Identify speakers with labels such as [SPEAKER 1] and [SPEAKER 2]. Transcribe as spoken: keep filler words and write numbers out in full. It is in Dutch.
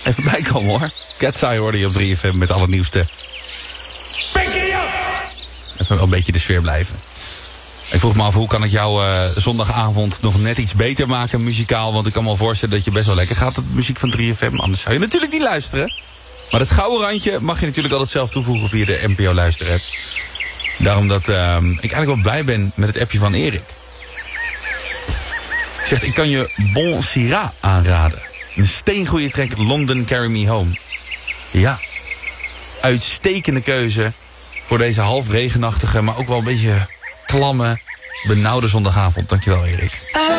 [SPEAKER 1] even bijkomen hoor. Cat's Eye hoorde je op drie F M met al het nieuwste. Even wel een beetje de sfeer blijven. Ik vroeg me af, hoe kan ik jouw uh, zondagavond nog net iets beter maken muzikaal? Want ik kan me wel voorstellen dat je best wel lekker gaat met de muziek van drie F M. Anders zou je natuurlijk niet luisteren. Maar het gouden randje mag je natuurlijk altijd zelf toevoegen via de N P O luisterapp. Daarom dat uh, ik eigenlijk wel blij ben met het appje van Erik. Zegt, ik kan je Bon Syrah aanraden. Een steengoeie track, London Carry Me Home. Ja, uitstekende keuze voor deze half regenachtige, maar ook wel een beetje klamme, benauwde zondagavond. Dankjewel, Erik.